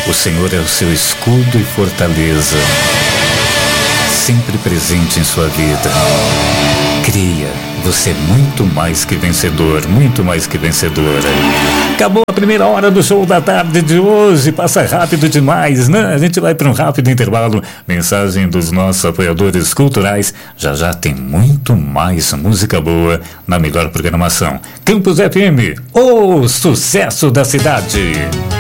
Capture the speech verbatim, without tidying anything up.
O Senhor é o seu escudo e fortaleza, sempre presente em sua vida. Creia, você é muito mais que vencedor, muito mais que vencedora. Acabou a primeira hora do show da tarde de hoje, passa rápido demais, né? A gente vai para um rápido intervalo. Mensagem dos nossos apoiadores culturais. Já já tem muito mais música boa na melhor programação. Campus F M, o sucesso da cidade.